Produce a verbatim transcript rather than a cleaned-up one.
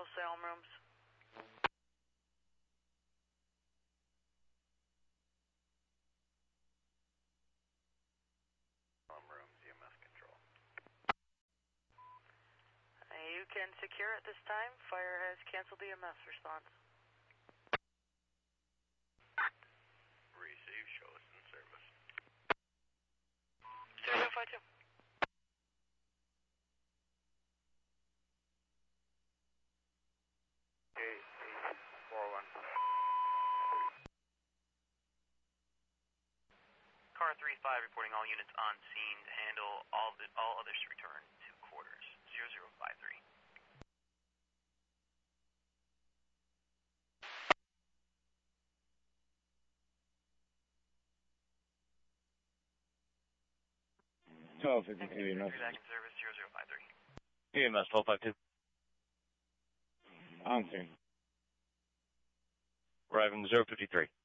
Salem rooms. Salem rooms, E M S control. Uh, you can secure at this time. Fire has canceled the E M S response. Receive, show us in service. zero zero five two. eight eight four one. Car three five reporting all units on scene to handle all the, all others to return to quarters. zero zero five three. twelve fifty-two E M S. Back in service, zero zero five three. E M S twelve fifty-two. On scene. Arriving zero fifty-three.